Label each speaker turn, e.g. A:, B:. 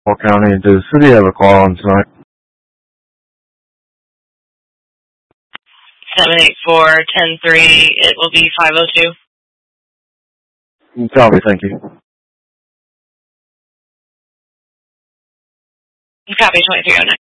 A: County. Does the city have a call on tonight?
B: 784-103. It will be 502.
A: Copy, thank you.
B: Copy 2309.